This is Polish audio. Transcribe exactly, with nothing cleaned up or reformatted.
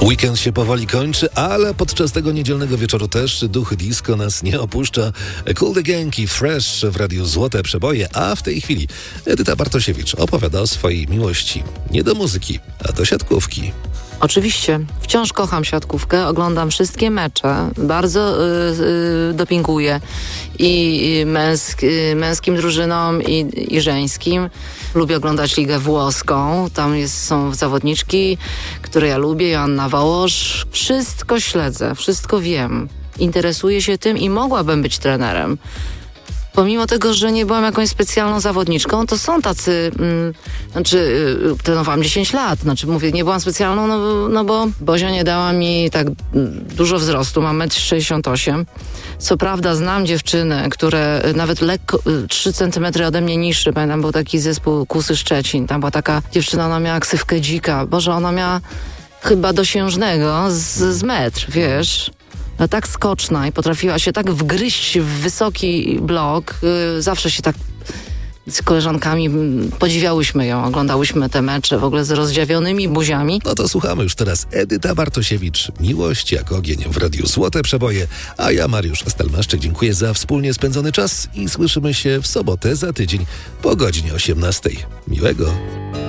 Weekend się powoli kończy, ale podczas tego niedzielnego wieczoru też duch disco nas nie opuszcza. Cool the Gang i Fresh w Radiu Złote Przeboje, a w tej chwili Edyta Bartosiewicz opowiada o swojej miłości nie do muzyki, a do siatkówki. Oczywiście, wciąż kocham siatkówkę, oglądam wszystkie mecze, bardzo y, y, dopinguję i, i męsk, y, męskim drużynom i, i żeńskim. Lubię oglądać ligę włoską, tam jest, są zawodniczki, które ja lubię, Joanna Wołosz. Wszystko śledzę, wszystko wiem, interesuję się tym i mogłabym być trenerem. Pomimo tego, że nie byłam jakąś specjalną zawodniczką, to są tacy, mm, znaczy y, trenowałam dziesięć lat, znaczy mówię, nie byłam specjalną, no, no bo Bozia nie dała mi tak mm, dużo wzrostu, mam metr sześćdziesiąt osiem. Co prawda znam dziewczyny, które nawet lekko, y, trzy centymetry ode mnie niższe, pamiętam, był taki zespół Kusy Szczecin, tam była taka dziewczyna, ona miała ksywkę dzika, Boże, ona miała chyba dosiężnego z, z metr, wiesz... tak skoczna i potrafiła się tak wgryźć w wysoki blok. Yy, zawsze się tak z koleżankami podziwiałyśmy ją, oglądałyśmy te mecze w ogóle z rozdziawionymi buziami. No to słuchamy już teraz Edyta Bartosiewicz. Miłość jak ogień w Radiu Złote Przeboje. A ja, Mariusz Stelmaszczyk, dziękuję za wspólnie spędzony czas i słyszymy się w sobotę za tydzień po godzinie osiemnastej. Miłego!